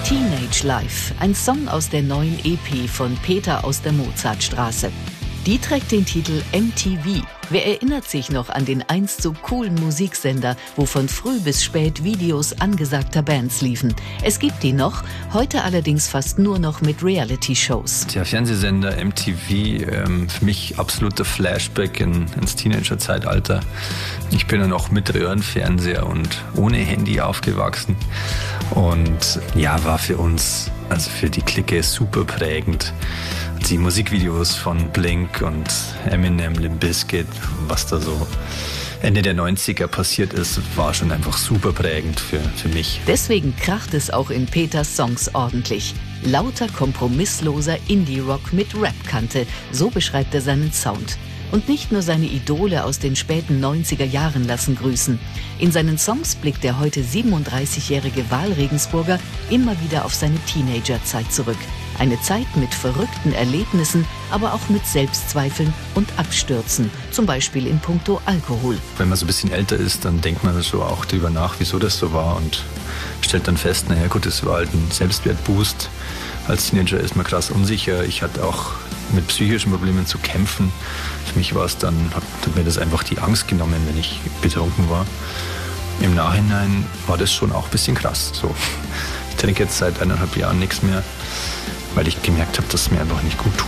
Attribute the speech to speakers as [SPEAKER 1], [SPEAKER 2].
[SPEAKER 1] Teenage Life, ein Song aus der neuen EP von Peter aus der Mozartstraße. Die trägt den Titel MTV. Wer erinnert sich noch an den einst so coolen Musiksender, wo von früh bis spät Videos angesagter Bands liefen? Es gibt die noch, heute allerdings fast nur noch mit Reality-Shows.
[SPEAKER 2] Der Fernsehsender MTV, für mich absoluter Flashback ins Teenager-Zeitalter. Ich bin ja noch mit Röhrenfernseher und ohne Handy aufgewachsen und ja, war für uns, also für die Clique, super prägend. Die Musikvideos von Blink und Eminem, Limp Bizkit, was da so Ende der 90er passiert ist, war schon einfach super prägend für mich.
[SPEAKER 1] Deswegen kracht es auch in Peters Songs ordentlich. Lauter kompromissloser Indie-Rock mit Rap-Kante, so beschreibt er seinen Sound. Und nicht nur seine Idole aus den späten 90er Jahren lassen grüßen. In seinen Songs blickt der heute 37-jährige Wahlregensburger immer wieder auf seine Teenagerzeit zurück. Eine Zeit mit verrückten Erlebnissen, aber auch mit Selbstzweifeln und Abstürzen, zum Beispiel in puncto Alkohol.
[SPEAKER 2] Wenn man so ein bisschen älter ist, dann denkt man so auch drüber nach, wieso das so war und stellt dann fest, naja gut, das war halt ein Selbstwertboost. Als Teenager ist man krass unsicher. Ich hatte auch mit psychischen Problemen zu kämpfen. Für mich war es dann, hat mir das einfach die Angst genommen, wenn ich betrunken war. Im Nachhinein war das schon auch ein bisschen krass. So. Ich trinke jetzt seit 1,5 Jahren nichts mehr, weil ich gemerkt habe, dass es mir einfach nicht gut tut.